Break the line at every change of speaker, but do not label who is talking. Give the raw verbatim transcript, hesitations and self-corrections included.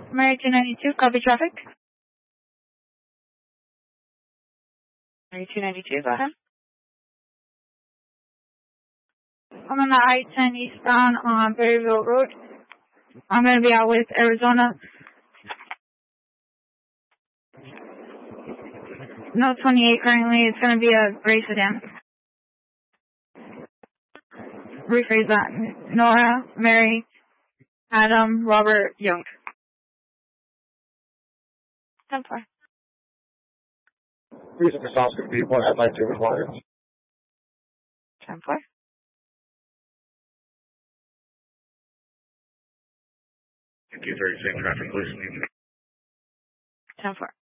Mary two ninety-two, copy traffic. Mary two ninety-two, go ahead. I'm on the I ten eastbound on Berryville Road. I'm going to be out with Arizona. No twenty-eight currently. It's going to be a gray sedan. Rephrase that. Nora, Mary, Adam, Robert, Young. ten four.
Reason for stop is going to be one headlight to required.
ten four.
two thirty-six traffic, please.
ten four.